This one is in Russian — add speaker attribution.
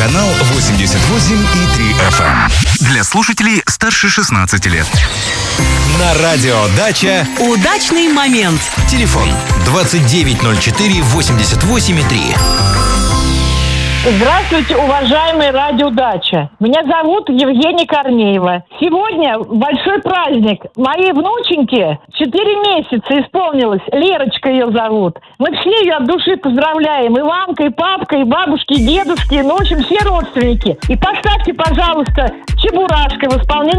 Speaker 1: Канал 88,3 FM. Для слушателей старше 16 лет. На радио «Дача»
Speaker 2: удачный момент.
Speaker 1: Телефон 2904-88,3.
Speaker 3: Здравствуйте, уважаемые радио «Дача». Меня зовут Евгения Корнеева. Сегодня большой праздник. Моей внученьке 4 месяца исполнилось. Лерочка ее зовут. Мы все ее от души поздравляем. И мамка, и папка, и бабушки, и дедушки. Ну, в общем, все родственники. И поставьте, пожалуйста, «Чебурашка» в исполнении